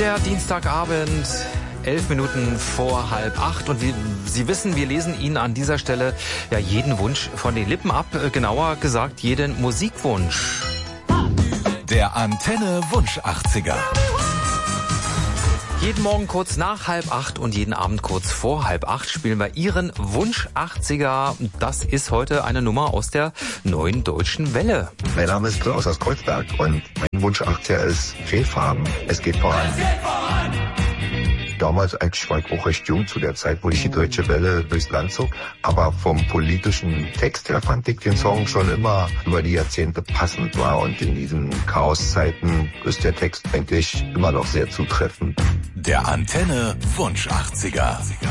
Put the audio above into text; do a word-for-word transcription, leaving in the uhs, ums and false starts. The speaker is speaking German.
Der Dienstagabend, elf Minuten vor halb acht. Und wie Sie wissen, wir lesen Ihnen an dieser Stelle ja jeden Wunsch von den Lippen ab. Genauer gesagt, jeden Musikwunsch. Der Antenne Wunsch achtziger. Jeden Morgen kurz nach halb acht und jeden Abend kurz vor halb acht spielen wir Ihren Wunsch achtziger. Das ist heute eine Nummer aus der Neuen Deutschen Welle. Mein Name ist Klaus aus Kreuzberg und mein Wunsch achtziger ist Fehlfarben. Es geht voran. Damals eigentlich war ich auch recht jung zu der Zeit, wo ich die Deutsche Welle durchs Land zog. Aber vom politischen Text her fand ich den Song schon immer über die Jahrzehnte passend war. Und in diesen Chaoszeiten ist der Text eigentlich immer noch sehr zutreffend. Der Antenne Wunsch achtziger.